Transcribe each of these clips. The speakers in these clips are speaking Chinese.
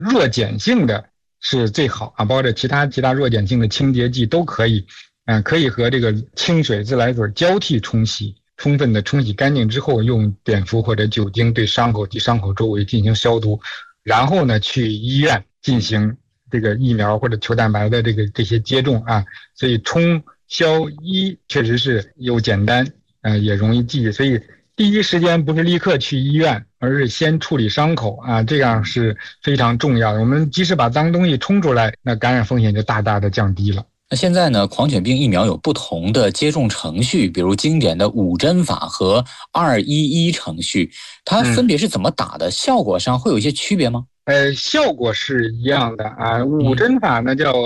弱碱性的是最好啊，包括其他弱碱性的清洁剂都可以，可以和这个清水、自来水交替冲洗，充分的冲洗干净之后，用碘伏或者酒精对伤口及伤口周围进行消毒，然后呢去医院进行这个疫苗或者球蛋白的这些接种啊。所以冲消医确实是又简单，也容易记，所以第一时间不是立刻去医院，而是先处理伤口啊，这样是非常重要的。我们即使把脏东西冲出来，那感染风险就大大的降低了。 那现在呢，狂犬病疫苗有不同的接种程序，比如经典的5针法和211程序，它分别是怎么打的？效果上会有一些区别吗？ 效果是一样的啊。5针法呢叫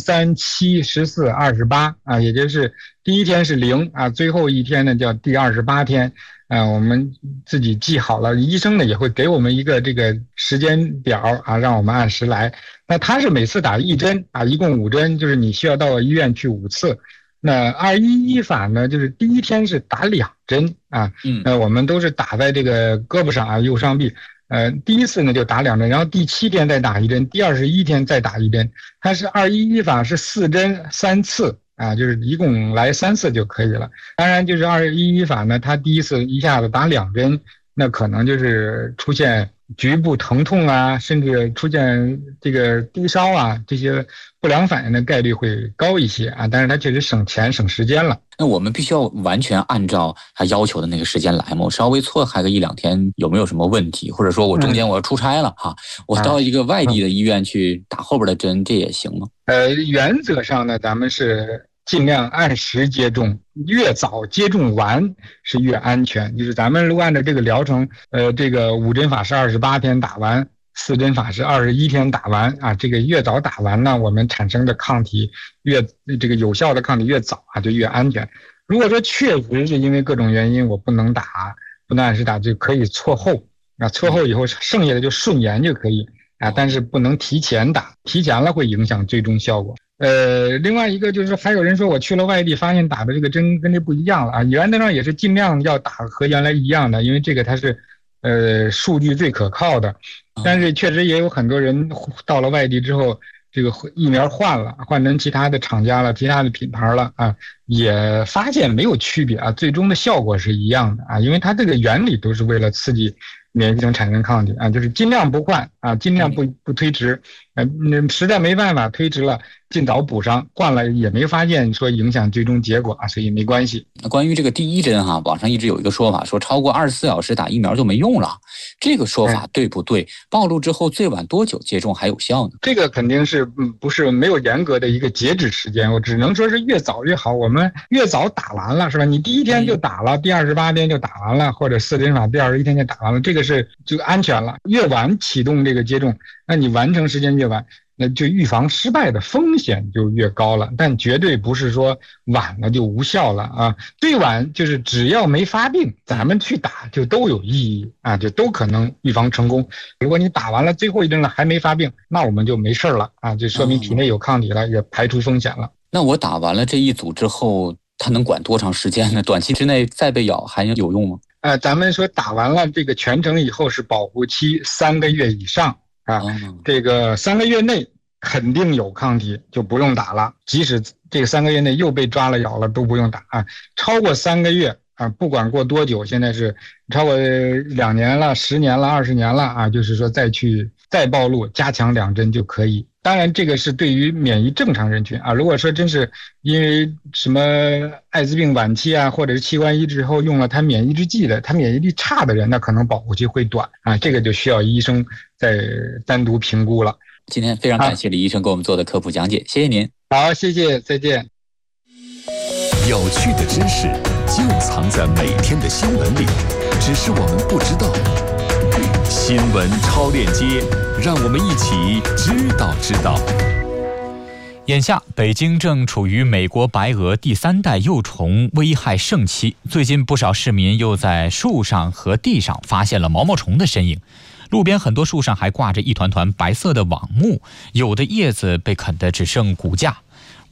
0、3、7、14、28啊，也就是第一天是0啊，最后一天呢叫第28天。我们自己记好了，医生呢也会给我们一个这个时间表啊，让我们按时来。那他是每次打1针啊，一共5针，就是你需要到医院去5次。那211法呢，就是第一天是打2针啊，我们都是打在这个胳膊上啊，右上臂。第一次呢就打2针，然后第7天再打1针，第21天再打1针。它是211法是4针3次啊，就是一共来3次就可以了。当然就是211法呢，它第一次一下子打2针，那可能就是出现局部疼痛啊，甚至出现这个低烧啊，这些不良反应的概率会高一些啊。但是它确实省钱省时间了。 那我们必须要完全按照他要求的那个时间来吗？我稍微错开个1、2天有没有什么问题？或者说我中间我要出差了哈，我到一个外地的医院去打后边的针，这也行吗？ 原则上呢，咱们是尽量按时接种，越早接种完是越安全。就是咱们如果按照这个疗程，这个5针法是28天打完，4针法是21天打完啊。这个越早打完呢，我们产生的抗体这个有效的抗体越早啊，就越安全。如果说确实是因为各种原因我不能按时打，就可以错后啊，错后以后剩下的就顺延就可以啊，但是不能提前打，提前了会影响最终效果。另外一个就是还有人说我去了外地发现打的这个针跟这不一样了啊，原则上也是尽量要打和原来一样的，因为这个它是数据最可靠的。但是确实也有很多人到了外地之后，这个疫苗换成其他的厂家了，其他的品牌了啊，也发现没有区别啊，最终的效果是一样的啊，因为它这个原理都是为了刺激免疫系统产生抗体啊，就是尽量不换啊，尽量不推迟，实在没办法推迟了，尽早补上，换了也没发现说影响最终结果啊，所以没关系。 关于这个第一针哈，网上一直有一个说法，说超过24小时打疫苗就没用了，这个说法对不对？暴露之后最晚多久接种还有效呢？ 这个肯定是不是没有严格的一个截止时间，我只能说是越早越好，我们越早打完了是吧？你第一天就打了，第28天就打完了，或者4针法第21天就打完了，这个是就安全了。越晚启动这个接种，那你完成时间越晚，那就预防失败的风险就越高了，但绝对不是说晚了就无效了啊！最晚就是只要没发病，咱们去打就都有意义啊，就都可能预防成功。如果你打完了最后一针了还没发病，那我们就没事了啊，就说明体内有抗体了，也排除风险了。 那我打完了这一组之后，它能管多长时间呢？短期之内再被咬还有用吗？ 咱们说打完了这个全程以后是保护期3个月以上啊，这个3个月内肯定有抗体就不用打了，即使这个3个月内又被抓了咬了都不用打啊。超过3个月啊，不管过多久，现在是超过2年了、10年了、20年了啊，就是说再暴露加强2针就可以。当然这个是对于免疫正常人群啊，如果说真是因为什么艾滋病晚期啊，或者是器官移植后用了他免疫抑制剂的，他免疫力差的人，那可能保护期会短啊，这个就需要医生再单独评估了。 今天非常感谢李医生给我们做的科普讲解，谢谢您。 好，谢谢，再见。 有趣的知识就藏在每天的新闻里，只是我们不知道。新闻超链接，让我们一起知道。 眼下，北京正处于美国白蛾第3代幼虫危害盛期。最近，不少市民又在树上和地上发现了毛毛虫的身影。路边很多树上还挂着一团团白色的网目，有的叶子被啃得只剩骨架。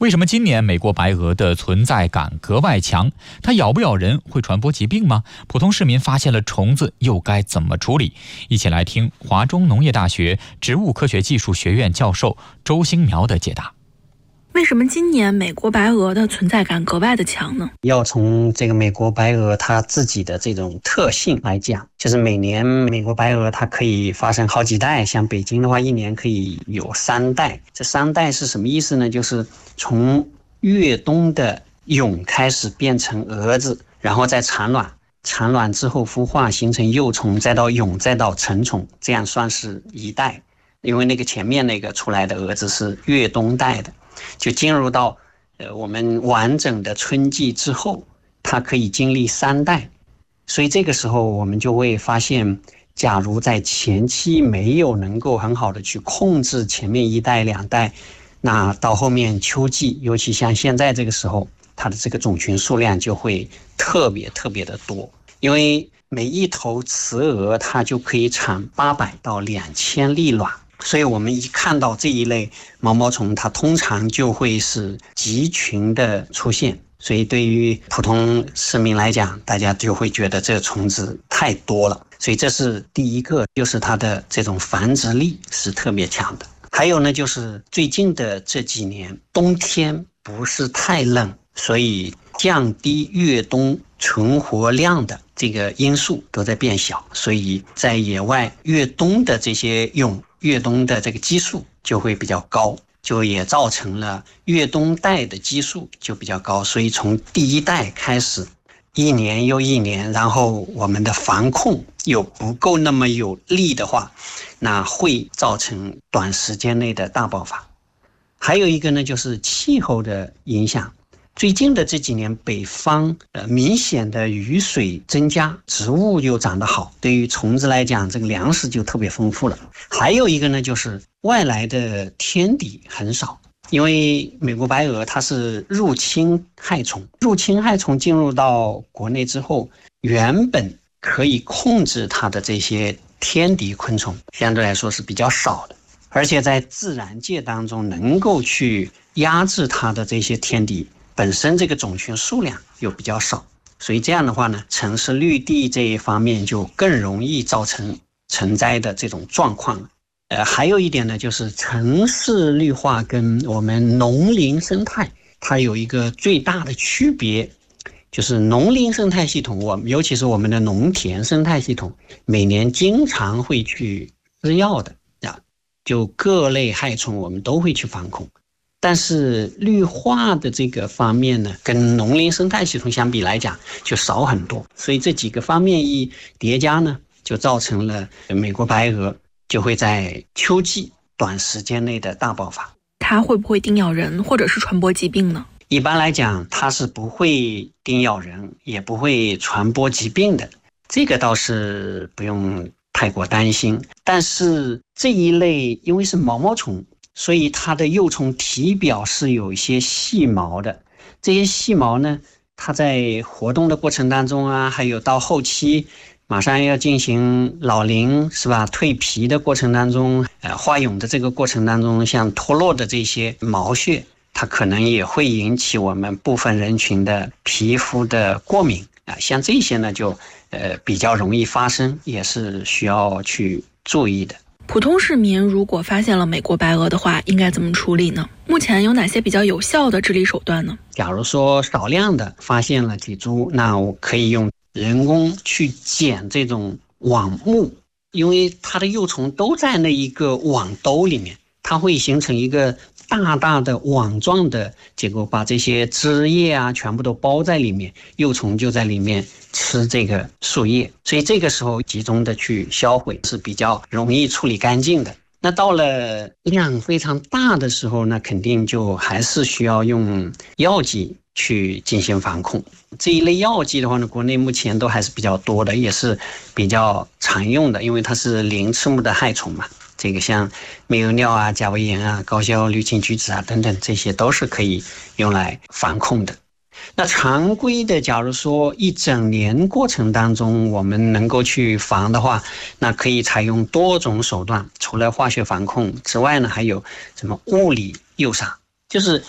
为什么今年美国白鹅的存在感格外强？它咬不咬人？会传播疾病吗？普通市民发现了虫子又该怎么处理？一起来听华中农业大学植物科学技术学院教授周兴苗的解答。 为什么今年美国白鹅的存在感格外的强呢？ 要从这个美国白鹅它自己的这种特性来讲，就是每年美国白鹅它可以发生好几代，像北京的话一年可以有3代。这3代是什么意思呢？就是从越冬的蛹开始变成蛾子，然后再产卵，产卵之后孵化形成幼虫，再到蛹，再到成虫，这样算是1代。因为那个前面那个出来的蛾子是越冬代的，就进入到我们完整的春季之后，它可以经历3代。所以这个时候我们就会发现，假如在前期没有能够很好的去控制前面1代2代，那到后面秋季，尤其像现在这个时候，它的这个种群数量就会特别的多。因为每一头雌鹅它就可以产800到2000粒卵，所以我们一看到这一类毛毛虫，它通常就会是集群的出现。所以对于普通市民来讲，大家就会觉得这个虫子太多了。所以这是第一个，就是它的这种繁殖力是特别强的。还有呢，就是最近的这几年冬天不是太冷，所以降低越冬存活量的这个因素都在变小，所以在野外越冬的这些蛹，越冬的这个基数就会比较高，就也造成了越冬代的基数就比较高。所以从第1代开始，一年又一年，然后我们的防控又不够那么有力的话，那会造成短时间内的大爆发。还有一个呢，就是气候的影响。最近的这几年，北方明显的雨水增加，植物又长得好，对于虫子来讲，这个粮食就特别丰富了。还有一个呢，就是外来的天敌很少，因为美国白鹅它是入侵害虫，入侵害虫进入到国内之后，原本可以控制它的这些天敌昆虫，相对来说是比较少的，而且在自然界当中能够去压制它的这些天敌，本身这个种群数量又比较少，所以这样的话呢，城市绿地这一方面就更容易造成成灾的这种状况。还有一点呢，就是城市绿化跟我们农林生态它有一个最大的区别，就是农林生态系统，尤其是我们的农田生态系统，每年经常会去施药的，就各类害虫我们都会去防控。但是绿化的这个方面呢，跟农林生态系统相比来讲就少很多，所以这几个方面一叠加呢，就造成了美国白鹅就会在秋季短时间内的大爆发。 它会不会叮咬人，或者是传播疾病呢？ 一般来讲，它是不会叮咬人，也不会传播疾病的，这个倒是不用太过担心。但是这一类因为是毛毛虫，所以它的幼虫体表是有一些细毛的，这些细毛呢，它在活动的过程当中啊，还有到后期马上要进行老龄是吧，蜕皮的过程当中，化蛹的这个过程当中，像脱落的这些毛屑，它可能也会引起我们部分人群的皮肤的过敏啊，像这些呢就比较容易发生，也是需要去注意的。 普通市民如果发现了美国白鹅的话，应该怎么处理呢？目前有哪些比较有效的治理手段呢？ 假如说少量的发现了几株，那我可以用人工去剪这种网目，因为它的幼虫都在那一个网兜里面，它会形成一个大大的网状的结构，把这些枝叶啊全部都包在里面，幼虫就在里面吃这个树叶，所以这个时候集中的去销毁是比较容易处理干净的。那到了量非常大的时候，那肯定就还是需要用药剂去进行防控。这一类药剂的话呢，国内目前都还是比较多的，也是比较常用的，因为它是鳞翅目的害虫嘛。这个像瘜油尿啊、甲维盐啊、高效氯氰菊酯啊等等，这些都是可以用来防控的。那常规的，假如说一整年过程当中我们能够去防的话，那可以采用多种手段，除了化学防控之外呢，还有什么物理诱杀，就是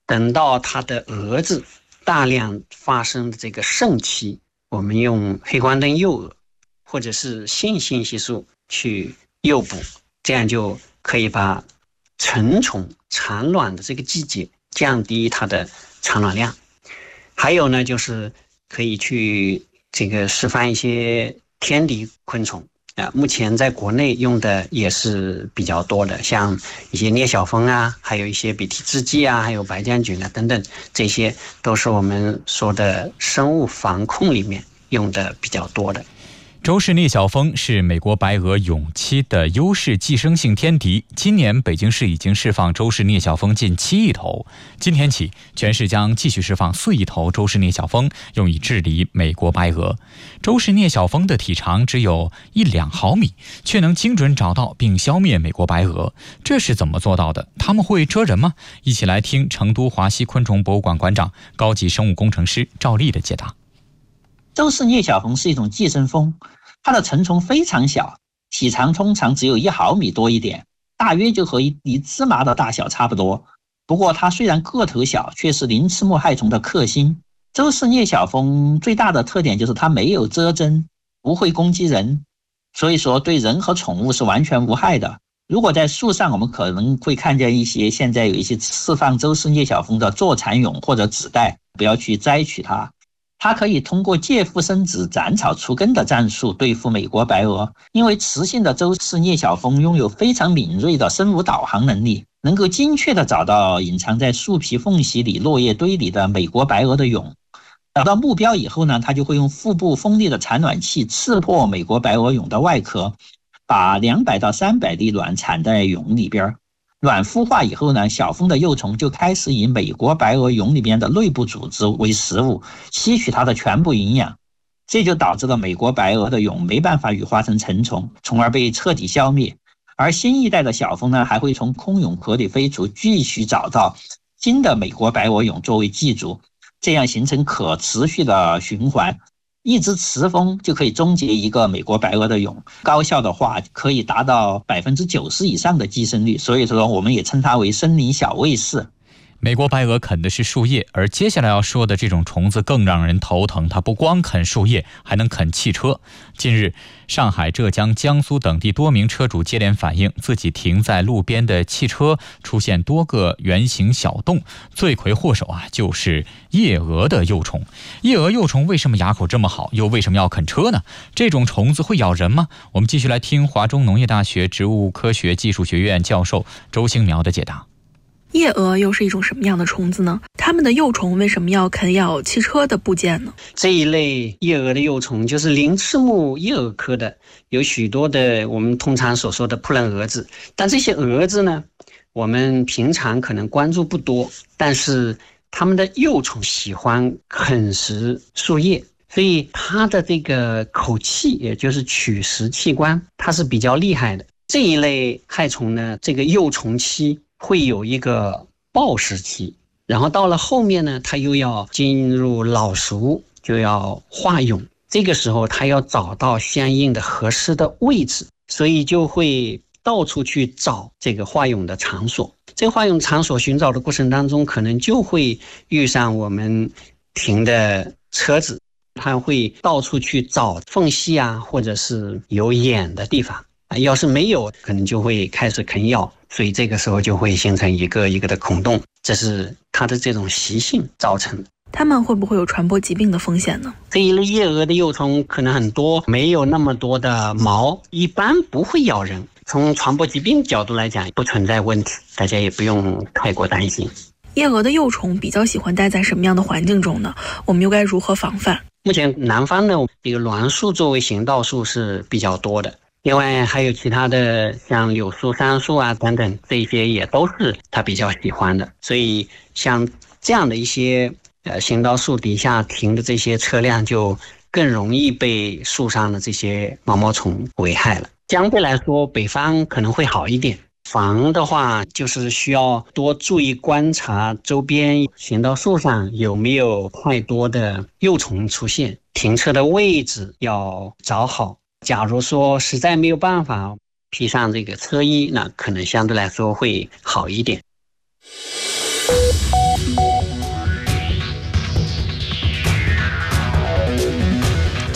等到他的蛾子大量发生的这个盛期，我们用黑光灯诱蛾或者是性信息素去诱捕，这样就可以把成虫产卵的这个季节降低它的产卵量。还有呢，就是可以去释放一些天敌昆虫目前在国内用的也是比较多的，像一些聂小蜂啊，还有一些笔涕制剂啊，还有白将菌啊等等，这些都是我们说的生物防控里面用的比较多的。 周氏聂小蜂是美国白蛾蛹期的优势寄生性天敌。今年北京市已经释放周氏聂小蜂近7亿头，今天起全市将继续释放4亿头周氏聂小蜂，用以治理美国白蛾。周氏聂小蜂的体长只有1-2毫米，却能精准找到并消灭美国白蛾，这是怎么做到的？他们会蛰人吗？一起来听成都华西昆虫博物馆馆长、高级生物工程师赵丽的解答。 周氏聂小蜂是一种寄生蜂，它的成虫非常小，体长通常只有1毫米多一点，大约就和一粒芝麻的大小差不多。不过它虽然个头小，却是鳞翅目害虫的克星。周氏聂小蜂最大的特点就是它没有蛰针，不会攻击人，所以说对人和宠物是完全无害的。如果在树上，我们可能会看见现在有一些释放周氏聂小蜂的坐蚕蛹或者纸袋，不要去摘取它。它可以通过借腹生子、斩草除根的战术对付美国白蛾，因为雌性的周氏聂小蜂拥有非常敏锐的生物导航能力，能够精确地找到隐藏在树皮缝隙里、落叶堆里的美国白蛾的蛹。找到目标以后呢，它就会用腹部锋利的产卵器刺破美国白蛾蛹的外壳，把200到300粒卵产在蛹里边。卵孵化以后呢，小蜂的幼虫就开始以美国白蛾蛹里边的内部组织为食物，吸取它的全部营养，这就导致了美国白蛾的蛹没办法羽化成成虫，从而被彻底消灭。而新一代的小蜂呢，还会从空蛹壳里飞出，继续找到新的美国白蛾蛹作为寄主，这样形成可持续的循环。一只雌蜂就可以终结一个美国白蛾的蛹，高效的话可以达到90%以上的寄生率，所以说我们也称它为森林小卫士。 美国白蛾啃的是树叶，而接下来要说的这种虫子更让人头疼，它不光啃树叶，还能啃汽车。近日，上海、浙江、江苏等地多名车主接连反映，自己停在路边的汽车出现多个圆形小洞，罪魁祸首就是夜蛾的幼虫。夜蛾幼虫为什么牙口这么好，又为什么要啃车呢？这种虫子会咬人吗？我们继续来听华中农业大学植物科学技术学院教授周兴苗的解答。 夜蛾又是一种什么样的虫子呢？它们的幼虫为什么要啃咬汽车的部件呢？ 这一类夜蛾的幼虫就是鳞翅目夜蛾科的，有许多的我们通常所说的扑棱蛾子，但这些蛾子呢，我们平常可能关注不多，但是它们的幼虫喜欢啃食树叶，所以它的这个口器，也就是取食器官，它是比较厉害的。这一类害虫呢，这个幼虫期会有一个抱食期，然后到了后面呢，它又要进入老熟，就要化蛹，这个时候它要找到相应的合适的位置，所以就会到处去找这个化蛹的场所。这个化蛹场所寻找的过程当中，可能就会遇上我们停的车子，它会到处去找缝隙啊，或者是有眼的地方，要是没有，可能就会开始啃咬，所以这个时候就会形成一个一个的孔洞，这是它的这种习性造成的。 它们会不会有传播疾病的风险呢？ 这一类夜蛾的幼虫可能很多，没有那么多的毛，一般不会咬人，从传播疾病角度来讲不存在问题，大家也不用太过担心。 夜蛾的幼虫比较喜欢待在什么样的环境中呢？我们又该如何防范？ 目前南方的这个栾树作为行道树是比较多的，另外还有其他的像柳树、杉树啊等等，这些也都是它比较喜欢的。所以像这样的一些行道树底下停的这些车辆，就更容易被树上的这些毛毛虫危害了。相对来说，北方可能会好一点。防的话，就是需要多注意观察周边行道树上有没有太多的幼虫出现，停车的位置要找好。假如说实在没有办法披上这个车衣，那可能相对来说会好一点。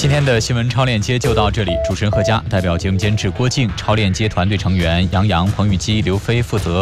今天的新闻超链接就到这里，主持人何佳，代表节目监制郭靖，超链接团队成员杨洋、彭玉基、刘飞负责